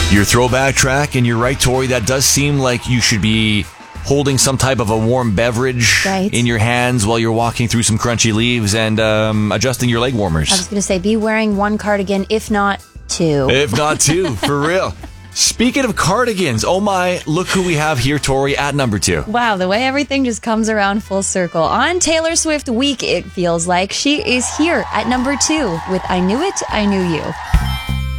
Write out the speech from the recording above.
Your throwback track, and you're right, Tori, that does seem like you should be holding some type of a warm beverage in your hands while you're walking through some crunchy leaves and adjusting your leg warmers. I was going to say, be wearing one cardigan, if not two. If not two, for real. Speaking of cardigans, oh my, look who we have here, Tori, at number 2. Wow, the way everything just comes around full circle. On Taylor Swift week, it feels like she is here at number 2 with I Knew It, I Knew You.